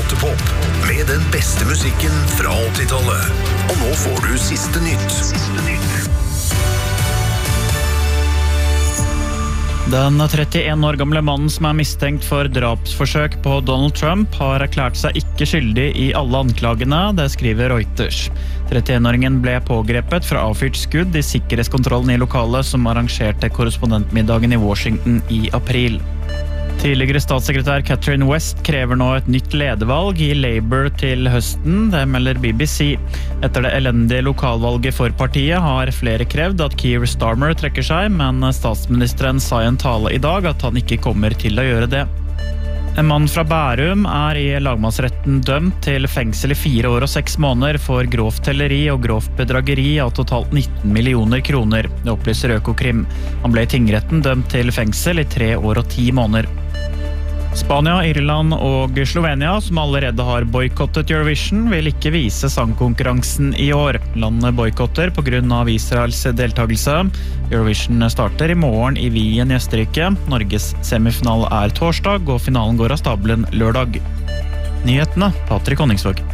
Rottepop, med den beste musikken fra 80-tallet. Og nå får du siste nytt. Den 31 år gamle mannen som mistenkt for drapsforsøk på Donald Trump har erklært seg ikke skyldig i alle anklagene, det skriver Reuters. 31-åringen ble pågrepet fra avfyrt skudd i sikkerhetskontrollen i lokalet som arrangerte korrespondentmiddagen i Washington i april. Tidligere statssekretær Catherine West krever nå et nytt ledervalg i Labour til høsten, det melder BBC. Etter det elendige lokalvalget for partiet har flere krevd at Keir Starmer trekker seg, men statsministeren sa i en tale i dag at han ikke kommer til å gjøre det. En mann fra Bærum i lagmannsretten dømt til fengsel i 4 år og 6 måneder for grovt telleri og grovt bedrageri av totalt 19 millioner kroner. Det opplyser Økokrim. Han ble i tingretten dømt til fengsel i 3 år og 10 måneder. Spania, Irland og Slovenia, som allerede har boykottet Eurovision, vil ikke vise sangkonkurransen i år. Landet boykotter på grunn av Israels deltagelse. Eurovision starter i morgen i Wien i Østerrike. Norges semifinale torsdag, og finalen går av stabelen lørdag. Nyhetene, Patrick Honningsvåg.